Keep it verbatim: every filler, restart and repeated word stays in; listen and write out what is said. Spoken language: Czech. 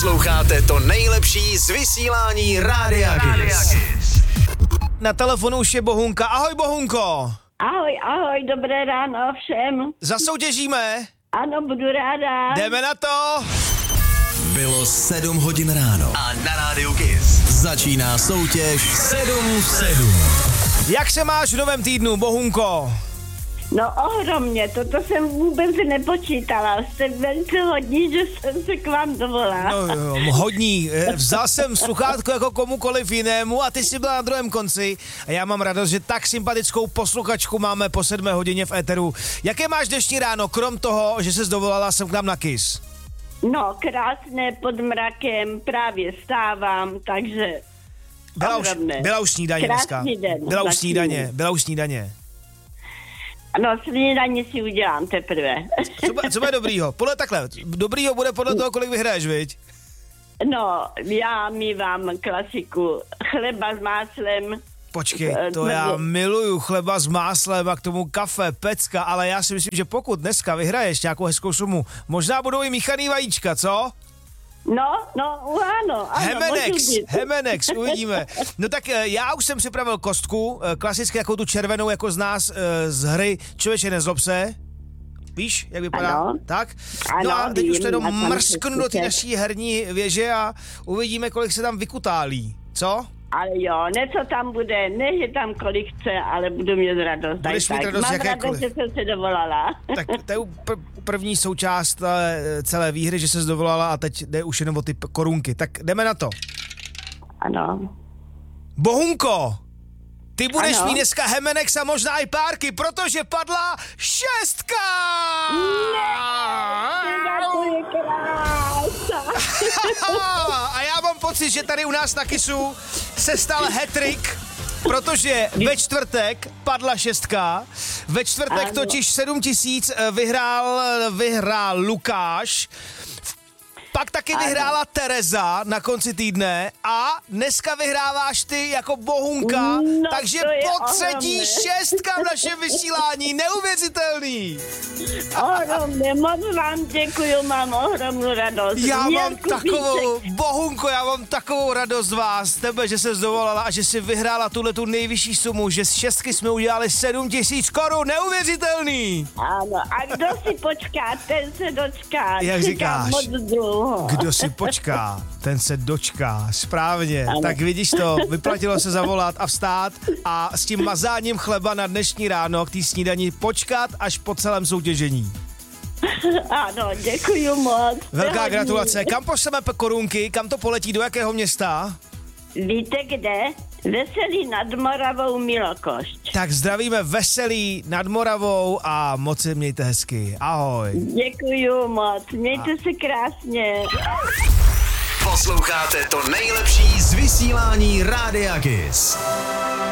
Posloucháte to nejlepší z vysílání Rádia Kiss. Na telefonu už je Bohunka. Ahoj, Bohunko. Ahoj, ahoj, dobré ráno všem. Zasoutěžíme? Ano, budu ráda. Jdeme na to. Bylo sedm hodin ráno A na Rádiu Kiss začíná soutěž sedm sedm. Jak se máš v novém týdnu, Bohunko? No ohromně, toto jsem vůbec nepočítala. Jste velice hodní, že jsem se k vám dovolala. No, jo, hodní. Vzal jsem sluchátko jako komukoliv jinému a ty jsi byla na druhém konci. A já mám radost, že tak sympatickou posluchačku máme po sedmé hodině v éteru. Jaké máš dnešní ráno, krom toho, že ses dovolala sem k nám na Kiss? No, krásné pod mrakem, právě stávám, takže Byla už, byla už snídaně dneska. Krásný den. Byla už snídaně, byla už snídaně. No, snídaní si udělám teprve. Co, bude, co bude dobrýho? Podle takhle, dobrýho bude podle toho, kolik vyhraješ, viď? No, já mívám klasiku chleba s máslem. Počkej, to já miluju, chleba s máslem a k tomu kafe, pecka, ale já si myslím, že pokud dneska vyhraješ nějakou hezkou sumu, možná budou i míchaný vajíčka, co? No, no, ano, ano. Hemenex, Hemenex, uvidíme. No tak já už jsem připravil kostku, klasicky jako tu červenou, jako z nás z hry Člověče nezlob se. Víš, jak vypadá? Ano. Tak? Ano, no a teď vím, už to jenom a tam mrsknu do té se- naší herní věže a uvidíme, kolik se tam vykutálí. Co? Ale jo, něco tam bude, ne, že tam kolik chce, ale budu mít radost. Budeš tak, mít tak. radost Mám jakékoliv. radost, že jsem se dovolala. Tak to je pr- první součást eh, celé výhry, že se dovolala a teď jde už jenom o ty p- korunky. Tak jdeme na to. Ano. Bohunko, ty budeš Ano. mít dneska Hemenex a možná i párky, protože padla šestka! Teda to je krása. A já mám pocit, že tady u nás na Kissu se stal hat-trick, protože ve čtvrtek padla šestka, ve čtvrtek Ano. totiž sedm tisíc vyhrál, vyhrál Lukáš, pak taky vyhrála Tereza na konci týdne a dneska vyhráváš ty jako Bohunka, No, takže to je po třetí ohromné. šestka v našem vysílání, neuvěřitelný. Ohromně, moc vám děkuju, mám ohromnou radost. Já mám Měrku takovou, Píček. Bohunko, já mám takovou radost z vás, tebe, že se dovolala a že si vyhrála tuhle tu nejvyšší sumu, že z šestky jsme udělali sedm tisíc korun, neuvěřitelný. Ano, a kdo si počká, ten se dočká. Jak Čekám říkáš? moc dlouho. Kdo si počká, ten se dočká, správně. Ano. Tak vidíš to, vyplatilo se zavolat a vstát a s tím mazáním chleba na dnešní ráno k té snídani počkat až po celém soutěžení. Ano, děkuju moc. Velká Hodně. gratulace. Kam pošleme p- korunky, kam to poletí, do jakého města? Víte kde? Veselý nad Moravou Milokošť. Tak zdravíme Veselý nad Moravou a moc se mějte hezky. Ahoj. Děkuju moc, mějte se krásně. Posloucháte to nejlepší z vysílání Rádia Kiss.